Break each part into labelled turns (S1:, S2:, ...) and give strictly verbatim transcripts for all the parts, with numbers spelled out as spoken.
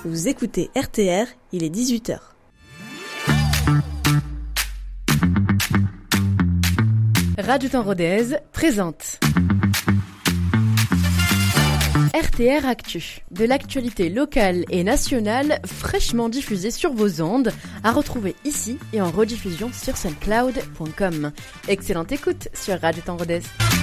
S1: Vous écoutez R T R, il est dix-huit heures.
S2: Radio Temps Rodez présente R T R Actu, de l'actualité locale et nationale fraîchement diffusée sur vos ondes, à retrouver ici et en rediffusion sur soundcloud point com. Excellente écoute sur Radio Temps Rodez.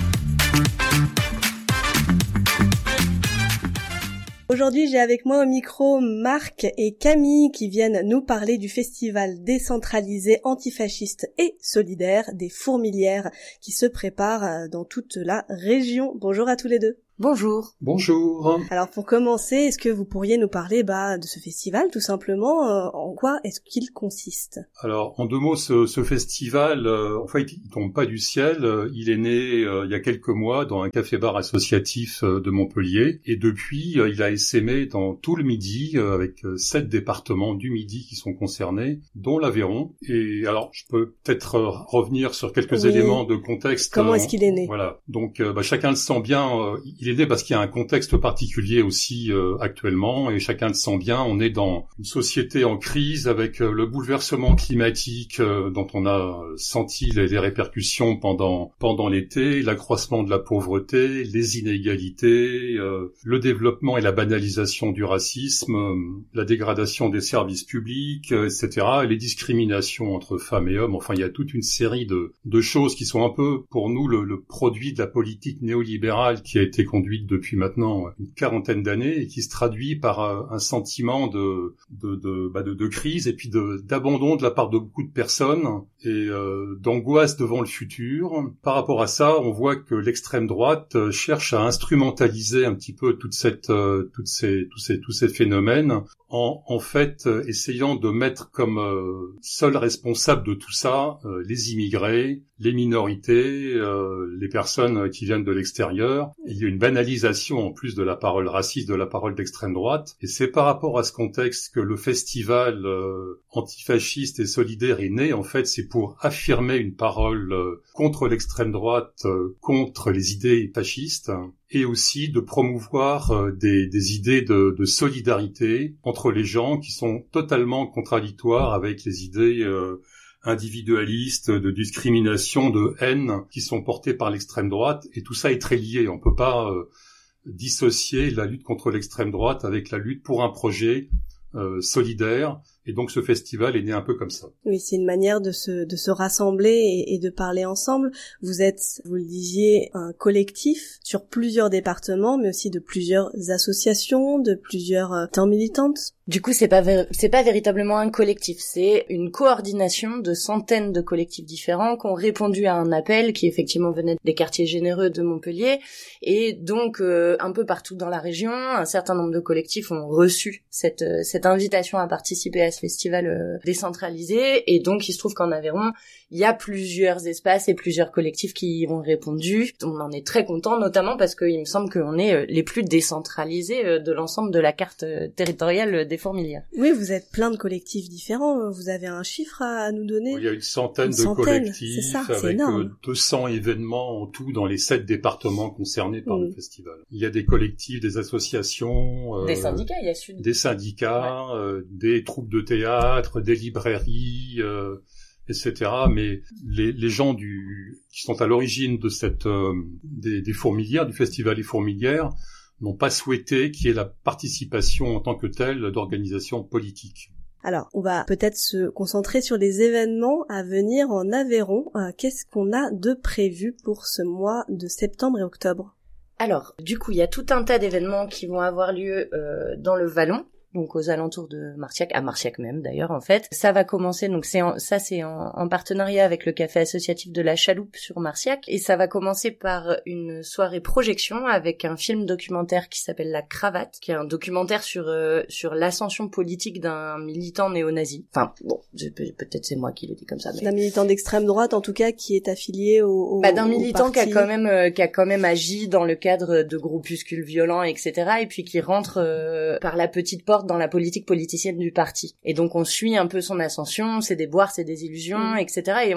S1: Aujourd'hui, j'ai avec moi au micro Marc et Camille qui viennent nous parler du festival décentralisé, antifasciste et solidaire des Fourmilières qui se prépare dans toute la région. Bonjour à tous les deux.
S3: Bonjour.
S4: Bonjour.
S1: Alors pour commencer, est-ce que vous pourriez nous parler bah, de ce festival tout simplement euh, en quoi est-ce qu'il consiste?
S4: Alors en deux mots, ce, ce festival, euh, en fait, il tombe pas du ciel. Il est né euh, il y a quelques mois dans un café-bar associatif euh, de Montpellier et depuis, euh, il a essaimé dans tout le Midi euh, avec euh, sept départements du Midi qui sont concernés, dont l'Aveyron. Et alors, je peux peut-être euh, revenir sur quelques
S1: oui.
S4: éléments de contexte.
S1: Comment
S4: euh,
S1: est-ce qu'il est né?
S4: Voilà. Donc, euh, bah, chacun le sent bien. Euh, il est né parce qu'il y a un contexte particulier aussi euh, actuellement et chacun le sent bien. On est dans une société en crise avec euh, le bouleversement climatique euh, dont on a senti les, les répercussions pendant pendant l'été, l'accroissement de la pauvreté, les inégalités, euh, le développement et la banalisation du racisme, euh, la dégradation des services publics, euh, et cetera. Et les discriminations entre femmes et hommes. Enfin, il y a toute une série de, de choses qui sont un peu pour nous le, le produit de la politique néolibérale qui a été conduite depuis maintenant une quarantaine d'années et qui se traduit par un sentiment de de de, bah de, de crise et puis de d'abandon de la part de beaucoup de personnes et euh, d'angoisse devant le futur. Par rapport à ça, on voit que l'extrême droite cherche à instrumentaliser un petit peu toute cette euh, toutes ces tous ces tous ces phénomènes en en fait euh, essayant de mettre comme euh, seul responsable de tout ça euh, les immigrés, les minorités, euh, les personnes qui viennent de l'extérieur. Et il y a une banalisation en plus de la parole raciste, de la parole d'extrême droite. Et c'est par rapport à ce contexte que le festival euh, antifasciste et solidaire est né. En fait, c'est pour affirmer une parole euh, contre l'extrême droite, euh, contre les idées fascistes, et aussi de promouvoir euh, des, des idées de, de solidarité entre les gens qui sont totalement contradictoires avec les idées euh, individualistes, de discrimination, de haine qui sont portés par l'extrême droite, et tout ça est très lié. On peut pas euh, dissocier la lutte contre l'extrême droite avec la lutte pour un projet euh, solidaire. Et donc ce festival est né un peu comme ça.
S1: Oui, c'est une manière de se de se rassembler et, et de parler ensemble. Vous êtes, vous le disiez, un collectif sur plusieurs départements, mais aussi de plusieurs associations, de plusieurs euh, temps militantes.
S3: Du coup, c'est pas ver- c'est pas véritablement un collectif, c'est une coordination de centaines de collectifs différents qui ont répondu à un appel qui effectivement venait des quartiers généreux de Montpellier, et donc euh, un peu partout dans la région, un certain nombre de collectifs ont reçu cette euh, cette invitation à participer à ce festival euh, décentralisé, et donc il se trouve qu'en Aveyron, il y a plusieurs espaces et plusieurs collectifs qui y ont répondu. On en est très content, notamment parce qu'il me semble qu'on est euh, les plus décentralisés euh, de l'ensemble de la carte euh, territoriale des Fourmilières.
S1: Oui, vous êtes plein de collectifs différents. Vous avez un chiffre à, à nous donner?
S4: Il y a une centaine
S1: une
S4: de
S1: centaine,
S4: collectifs
S1: c'est ça, c'est
S4: avec
S1: énorme.
S4: euh, deux cents événements en tout dans les sept départements concernés par
S1: mmh.
S4: le festival. Il y a des collectifs, des associations, euh,
S3: des syndicats, il y a Sud.
S4: Des syndicats, ouais. euh, des troupes de théâtre, des librairies, euh, et cetera. Mais les, les gens du qui sont à l'origine de cette euh, des, des Fourmilières, du festival des Fourmilières, n'ont pas souhaité qu'il y ait la participation en tant que telle d'organisations politiques.
S1: Alors, on va peut-être se concentrer sur les événements à venir en Aveyron. Euh, qu'est-ce qu'on a de prévu pour ce mois de septembre et octobre?
S3: Alors, du coup, il y a tout un tas d'événements qui vont avoir lieu euh, dans le Vallon, donc aux alentours de Marciac, à Marciac même d'ailleurs en fait. Ça va commencer, donc c'est en, ça c'est en, en partenariat avec le café associatif de la Chaloupe sur Marciac, et ça va commencer par une soirée projection avec un film documentaire qui s'appelle La Cravate, qui est un documentaire sur euh, sur l'ascension politique d'un militant néo-nazi. Enfin bon, je, peut-être c'est moi qui le dis comme ça, mais
S1: d'un militant d'extrême droite en tout cas qui est affilié au, au
S3: bah d'un militant
S1: au
S3: qui a quand même euh, qui a quand même agi dans le cadre de groupuscules violents, et cetera, et puis qui rentre euh, par la petite porte dans la politique politicienne du parti. Et donc on suit un peu son ascension, ses déboires, ses désillusions, mmh. et cetera. Et on,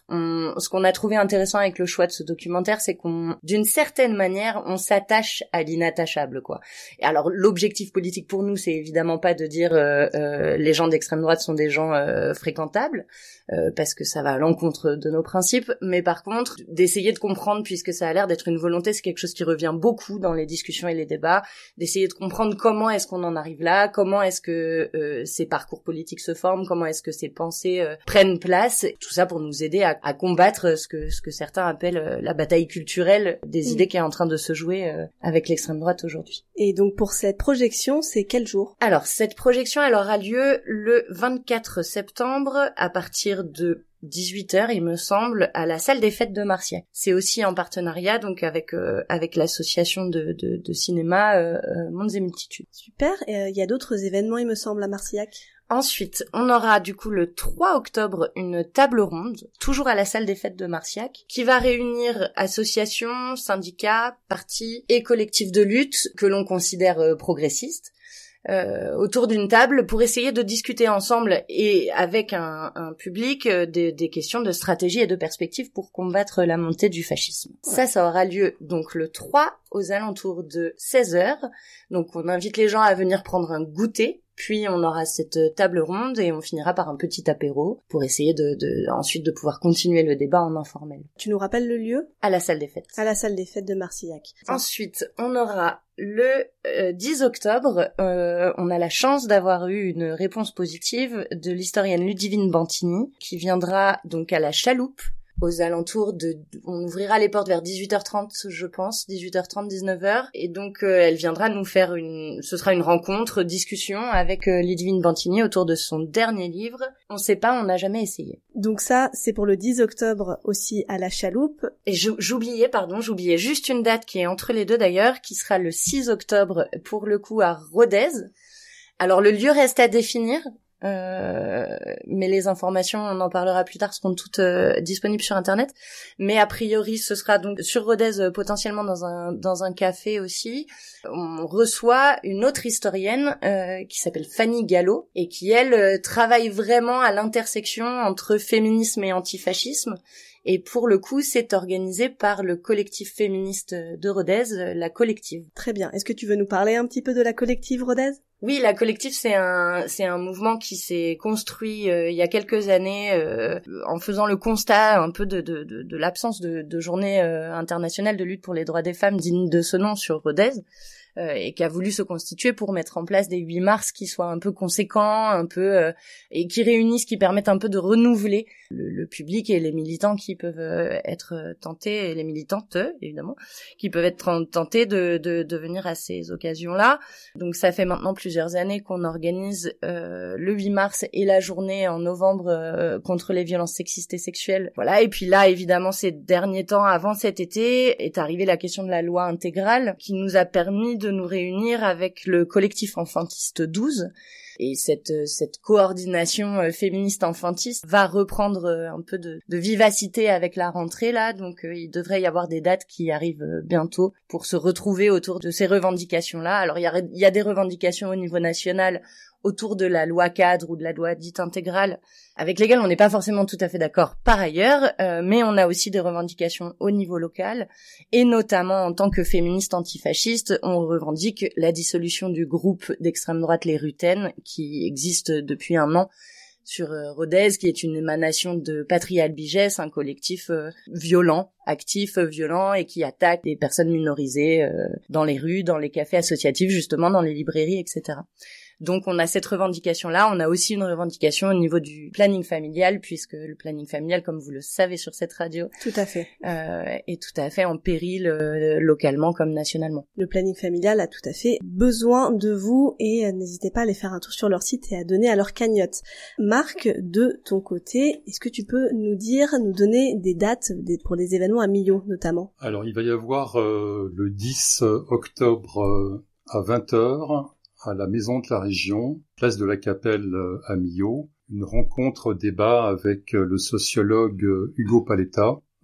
S3: On, ce qu'on a trouvé intéressant avec le choix de ce documentaire, c'est qu'on, d'une certaine manière, on s'attache à l'inattachable, quoi. Et alors, l'objectif politique pour nous, c'est évidemment pas de dire euh, euh, les gens d'extrême droite sont des gens euh, fréquentables, euh, parce que ça va à l'encontre de nos principes, mais par contre, d'essayer de comprendre, puisque ça a l'air d'être une volonté, c'est quelque chose qui revient beaucoup dans les discussions et les débats, d'essayer de comprendre comment est-ce qu'on en arrive là, comment est-ce que euh, ces parcours politiques se forment, comment est-ce que ces pensées euh, prennent place, tout ça pour nous aider à à combattre ce que ce que certains appellent euh, la bataille culturelle des mmh. idées qui est en train de se jouer euh, avec l'extrême droite aujourd'hui.
S1: Et donc pour cette projection, c'est quel jour ?
S3: Alors cette projection, elle aura lieu le vingt-quatre septembre à partir de dix-huit heures, il me semble, à la salle des fêtes de Marciac. C'est aussi en partenariat donc avec euh, avec l'association de de, de cinéma euh, euh, Mondes et Multitudes.
S1: Super. Il euh, y a d'autres événements, il me semble, à Marciac.
S3: Ensuite, on aura du coup le trois octobre une table ronde, toujours à la salle des fêtes de Marciac, qui va réunir associations, syndicats, partis et collectifs de lutte que l'on considère euh, progressistes. Euh, autour d'une table pour essayer de discuter ensemble et avec un, un public euh, des, des questions de stratégie et de perspective pour combattre la montée du fascisme. Ouais. Ça, ça aura lieu donc le trois aux alentours de seize heures. Donc on invite les gens à venir prendre un goûter. Puis on aura cette table ronde et on finira par un petit apéro pour essayer de, de ensuite de pouvoir continuer le débat en informel.
S1: Tu nous rappelles le lieu ?
S3: À la salle des fêtes.
S1: À la salle des fêtes de Marciac.
S3: Ensuite, on aura le euh, dix octobre, euh, on a la chance d'avoir eu une réponse positive de l'historienne Ludivine Bantini qui viendra donc à la Chaloupe aux alentours de, on ouvrira les portes vers dix-huit heures trente, je pense, dix-huit heures trente, dix-neuf heures, et donc euh, elle viendra nous faire une, ce sera une rencontre, discussion avec euh, Ludivine Bantini autour de son dernier livre. On sait pas, on n'a jamais essayé.
S1: Donc ça, c'est pour le dix octobre aussi à la Chaloupe.
S3: Et j'oubliais, pardon, j'oubliais juste une date qui est entre les deux d'ailleurs, qui sera le six octobre pour le coup à Rodez. Alors le lieu reste à définir. Euh, mais les informations, on en parlera plus tard, seront toutes euh, disponibles sur internet. Mais a priori, ce sera donc sur Rodez, euh, potentiellement dans un dans un café aussi. On reçoit une autre historienne euh, qui s'appelle Fanny Gallo et qui elle euh, travaille vraiment à l'intersection entre féminisme et antifascisme. Et pour le coup, c'est organisé par le collectif féministe de Rodez, la Collective.
S1: Très bien. Est-ce que tu veux nous parler un petit peu de la Collective Rodez ?
S3: Oui, la Collective, c'est un c'est un mouvement qui s'est construit euh, il y a quelques années euh, en faisant le constat un peu de de de, de l'absence de, de journée euh, internationale de lutte pour les droits des femmes digne de ce nom sur Rodez. Euh, et qui a voulu se constituer pour mettre en place des huit mars qui soient un peu conséquents, un peu euh, et qui réunissent, qui permettent un peu de renouveler le, le public et les militants qui peuvent euh, être tentés, et les militantes évidemment, qui peuvent être tentés de, de, de venir à ces occasions-là. Donc ça fait maintenant plusieurs années qu'on organise euh, le huit mars et la journée en novembre euh, contre les violences sexistes et sexuelles. Voilà, et puis là évidemment ces derniers temps, avant cet été, est arrivée la question de la loi intégrale qui nous a permis de de nous réunir avec le collectif enfantiste douze. Et cette cette coordination féministe enfantiste va reprendre un peu de, de vivacité avec la rentrée là, donc euh, il devrait y avoir des dates qui arrivent bientôt pour se retrouver autour de ces revendications là. Alors il y a il y a des revendications au niveau national autour de la loi cadre ou de la loi dite intégrale, avec lesquelles on n'est pas forcément tout à fait d'accord par ailleurs, euh, mais on a aussi des revendications au niveau local, et notamment en tant que féministe antifasciste, on revendique la dissolution du groupe d'extrême droite Les Rutaines, qui existe depuis un an sur euh, Rodez, qui est une émanation de Patrie Albigès, un collectif euh, violent, actif, euh, violent, et qui attaque des personnes minorisées euh, dans les rues, dans les cafés associatifs, justement, dans les librairies, et cetera. Donc on a cette revendication-là, on a aussi une revendication au niveau du planning familial, puisque le planning familial, comme vous le savez sur cette radio,
S1: tout à fait,
S3: euh, est tout à fait en péril euh, localement comme nationalement.
S1: Le planning familial a tout à fait besoin de vous, et euh, n'hésitez pas à aller faire un tour sur leur site et à donner à leur cagnotte. Marc, de ton côté, est-ce que tu peux nous dire, nous donner des dates des, pour des événements à Millau notamment ?
S4: Alors il va y avoir euh, le dix octobre euh, à vingt heures à la Maison de la Région, place de la Capelle à Millau, une rencontre débat avec le sociologue Hugo Paletta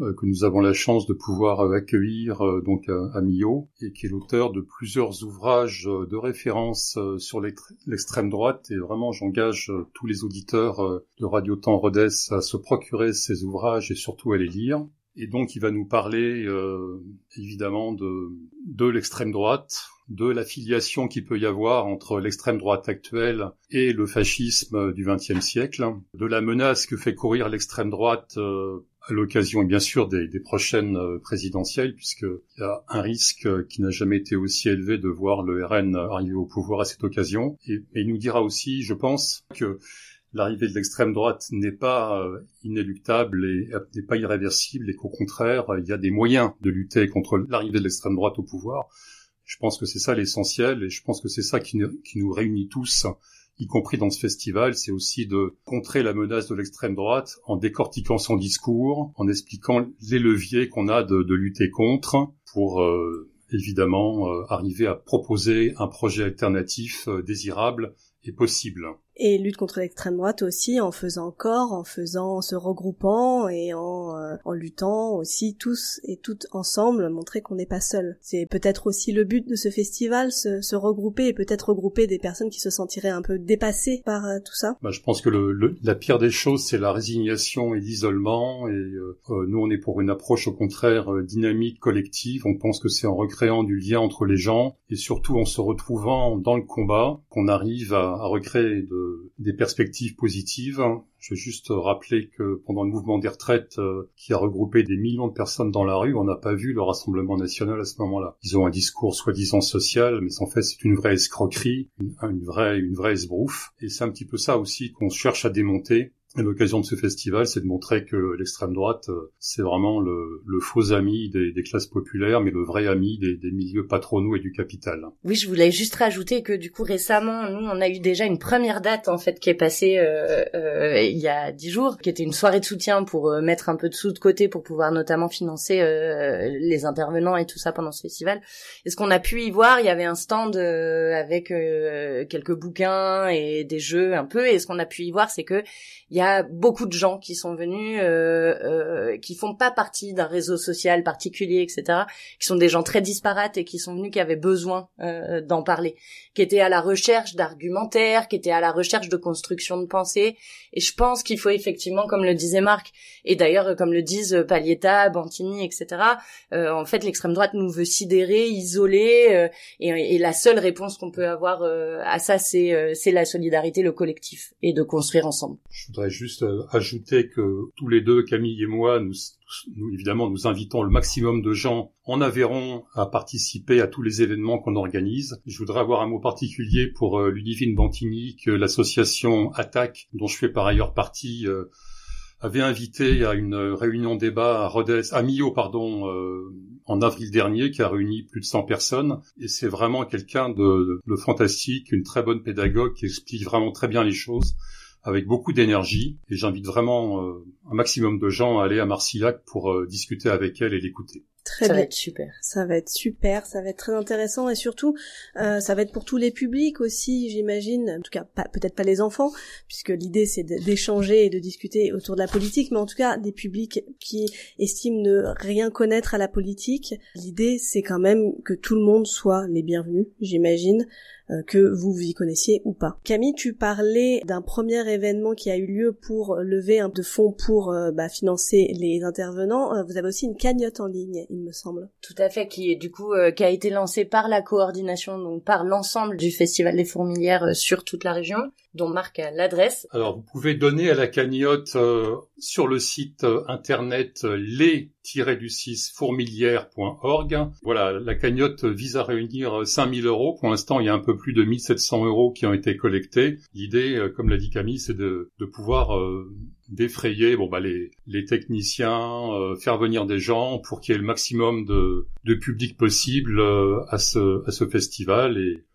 S4: euh, que nous avons la chance de pouvoir euh, accueillir euh, donc à, à Millau, et qui est l'auteur de plusieurs ouvrages euh, de référence euh, sur l'extrême droite. Et vraiment, j'engage euh, tous les auditeurs euh, de Radio Temps Rodez à se procurer ces ouvrages et surtout à les lire. Et donc, il va nous parler euh, évidemment de, de l'extrême droite, de l'affiliation qu'il peut y avoir entre l'extrême droite actuelle et le fascisme du vingtième siècle, de la menace que fait courir l'extrême droite euh, à l'occasion, bien sûr, des, des prochaines euh, présidentielles, puisqu'il y a un risque qui n'a jamais été aussi élevé de voir le R N arriver au pouvoir à cette occasion. Et, et il nous dira aussi, je pense, que l'arrivée de l'extrême droite n'est pas euh, inéluctable et n'est pas irréversible, et qu'au contraire, il y a des moyens de lutter contre l'arrivée de l'extrême droite au pouvoir. Je pense que c'est ça l'essentiel, et je pense que c'est ça qui, qui nous réunit tous, y compris dans ce festival. C'est aussi de contrer la menace de l'extrême droite en décortiquant son discours, en expliquant les leviers qu'on a de, de lutter contre pour euh, évidemment euh, arriver à proposer un projet alternatif euh, désirable et possible.
S1: Et lutte contre l'extrême droite aussi en faisant corps, en faisant, en se regroupant et en, euh, en luttant aussi tous et toutes ensemble, montrer qu'on n'est pas seul. C'est peut-être aussi le but de ce festival, se, se regrouper et peut-être regrouper des personnes qui se sentiraient un peu dépassées par euh, tout ça.
S4: Bah, je pense que le, le, la pire des choses, c'est la résignation et l'isolement. Et euh, nous, on est pour une approche au contraire euh, dynamique, collective. On pense que c'est en recréant du lien entre les gens et surtout en se retrouvant dans le combat qu'on arrive à, à recréer de des perspectives positives. Je veux juste rappeler que pendant le mouvement des retraites euh, qui a regroupé des millions de personnes dans la rue, on n'a pas vu le Rassemblement national à ce moment-là. Ils ont un discours soi-disant social, mais en fait c'est une vraie escroquerie, une, une vraie une vraie esbrouffe. Et c'est un petit peu ça aussi qu'on cherche à démonter. Et l'occasion de ce festival, c'est de montrer que l'extrême droite, c'est vraiment le, le faux ami des, des classes populaires, mais le vrai ami des, des milieux patronaux et du capital.
S3: Oui, je voulais juste rajouter que du coup récemment, nous, on a eu déjà une première date en fait qui est passée euh, euh, il y a dix jours, qui était une soirée de soutien pour euh, mettre un peu de sous de côté pour pouvoir notamment financer euh, les intervenants et tout ça pendant ce festival. Et ce qu'on a pu y voir, il y avait un stand euh, avec euh, quelques bouquins et des jeux un peu. Et ce qu'on a pu y voir, c'est que il y a beaucoup de gens qui sont venus, euh, euh, qui font pas partie d'un réseau social particulier, et cetera, qui sont des gens très disparates et qui sont venus, qui avaient besoin euh, d'en parler, qui étaient à la recherche d'argumentaires, qui étaient à la recherche de construction de pensée. Et je pense qu'il faut effectivement, comme le disait Marc, et d'ailleurs comme le disent Palietta, Bantini, et cetera, euh, en fait l'extrême droite nous veut sidérer, isoler, euh, et, et la seule réponse qu'on peut avoir euh, à ça, c'est, euh, c'est la solidarité, le collectif, et de construire ensemble.
S4: Je voudrais juste ajouter que tous les deux, Camille et moi, nous, nous évidemment, nous invitons le maximum de gens en Aveyron à participer à tous les événements qu'on organise. Je voudrais avoir un mot particulier pour euh, Ludivine Bantini, que l'association Attaque, dont je fais par ailleurs partie, euh, avait invité à une réunion débat à Rodez, à Millau, pardon, euh, en avril dernier, qui a réuni plus de cent personnes. Et c'est vraiment quelqu'un de, de fantastique, une très bonne pédagogue qui explique vraiment très bien les choses, avec beaucoup d'énergie, et j'invite vraiment euh, un maximum de gens à aller à Marcillac pour euh, discuter avec elle et l'écouter.
S1: Très
S3: ça
S1: bien.
S3: va être super.
S1: Ça va être super, ça va être très intéressant, et surtout, euh, ça va être pour tous les publics aussi, j'imagine. En tout cas, pas, peut-être pas les enfants, puisque l'idée c'est de, d'échanger et de discuter autour de la politique, mais en tout cas des publics qui estiment ne rien connaître à la politique. L'idée c'est quand même que tout le monde soit les bienvenus, j'imagine, euh, que vous vous y connaissiez ou pas. Camille, tu parlais d'un premier événement qui a eu lieu pour lever un de fonds pour euh, bah, financer les intervenants. Euh, vous avez aussi une cagnotte en ligne, il me semble.
S3: Tout à fait, qui est du coup euh, qui a été lancée par la coordination, donc par l'ensemble du Festival des Fourmilières euh, sur toute la région, dont Marc a l'adresse.
S4: Alors, vous pouvez donner à la cagnotte euh, sur le site euh, internet euh, les tiret du six fourmilières point org. Voilà, la cagnotte vise à réunir cinq mille euros. Pour l'instant, il y a un peu plus de mille sept cents euros qui ont été collectés. L'idée, euh, comme l'a dit Camille, c'est de, de pouvoir euh, défrayer bon bah les les techniciens, euh, faire venir des gens pour qu'il y ait le maximum de de public possible euh, à ce à ce festival. Et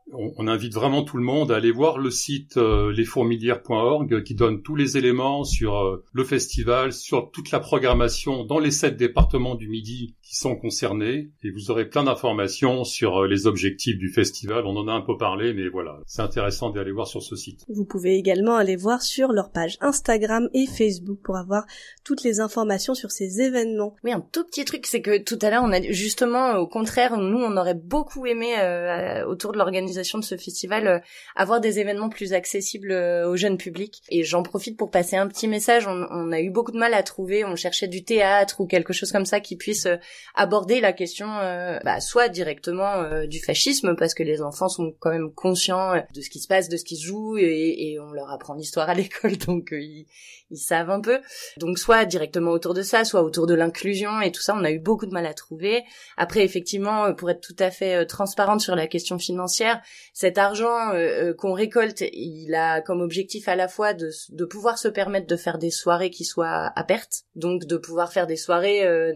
S4: On, on invite vraiment tout le monde à aller voir le site euh, les fourmilières point org qui donne tous les éléments sur euh, le festival, sur toute la programmation dans les sept départements du Midi qui sont concernés. Et vous aurez plein d'informations sur euh, les objectifs du festival. On en a un peu parlé, mais voilà, c'est intéressant d'aller voir sur ce site.
S1: Vous pouvez également aller voir sur leur page Instagram et Facebook pour avoir toutes les informations sur ces événements.
S3: Oui, un tout petit truc, c'est que tout à l'heure, on a justement, au contraire, nous, on aurait beaucoup aimé, euh, autour de l'organisation de ce festival, euh, avoir des événements plus accessibles euh, au jeune public. Et j'en profite pour passer un petit message. On, on a eu beaucoup de mal à trouver. On cherchait du théâtre ou quelque chose comme ça qui puisse euh, aborder la question, euh, bah, soit directement euh, du fascisme, parce que les enfants sont quand même conscients de ce qui se passe, de ce qui se joue, et, et on leur apprend l'histoire à l'école, donc euh, ils, ils savent un peu. Donc soit directement autour de ça, soit autour de l'inclusion et tout ça. On a eu beaucoup de mal à trouver. Après, effectivement, pour être tout à fait euh, transparente sur la question financière, cet argent euh, qu'on récolte, il a comme objectif à la fois de, de pouvoir se permettre de faire des soirées qui soient à perte, donc de pouvoir faire des soirées euh,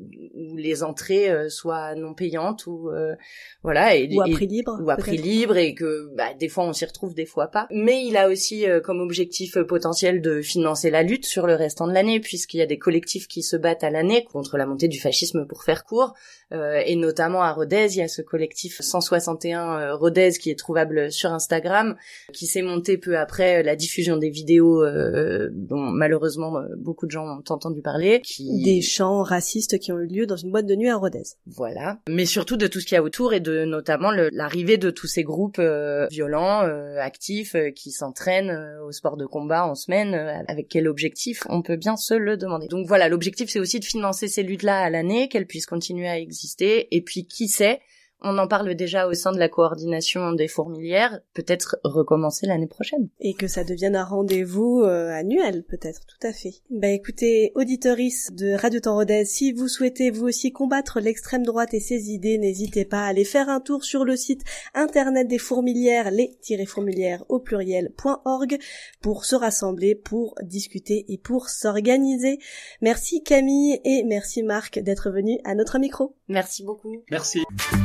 S3: où les entrées euh, soient non payantes ou euh, voilà et,
S1: ou à
S3: et,
S1: prix libre
S3: ou à prix libre et que bah, des fois on s'y retrouve, des fois pas. Mais il a aussi euh, comme objectif euh, potentiel de financer la lutte sur le restant de l'année, puisqu'il y a des collectifs qui se battent à l'année contre la montée du fascisme, pour faire court, euh, et notamment à Rodez, il y a ce collectif cent soixante et un euh, Rodez qui est trouvable sur Instagram, qui s'est monté peu après la diffusion des vidéos euh, dont malheureusement beaucoup de gens ont entendu parler. Qui...
S1: Des chants racistes qui ont eu lieu dans une boîte de nuit à Rodez.
S3: Voilà. Mais surtout de tout ce qu'il y a autour et de notamment le, l'arrivée de tous ces groupes euh, violents, euh, actifs, euh, qui s'entraînent euh, au sport de combat en semaine. Euh, avec quel objectif? On peut bien se le demander. Donc voilà, l'objectif c'est aussi de financer ces luttes-là à l'année, qu'elles puissent continuer à exister. Et puis qui sait, on en parle déjà au sein de la coordination des fourmilières, peut-être recommencer l'année prochaine.
S1: Et que ça devienne un rendez-vous euh, annuel, peut-être, tout à fait. Bah écoutez, auditeurices de Radio Temps Rodez, si vous souhaitez vous aussi combattre l'extrême droite et ses idées, n'hésitez pas à aller faire un tour sur le site internet des fourmilières, les-fourmilières au pluriel point org, pour se rassembler, pour discuter et pour s'organiser. Merci Camille et merci Marc d'être venus à notre micro.
S3: Merci beaucoup.
S4: Merci.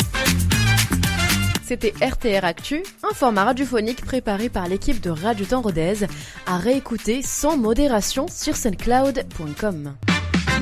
S2: C'était R T R Actu, un format radiophonique préparé par l'équipe de Radio Temps Rodez, à réécouter sans modération sur soundcloud point com.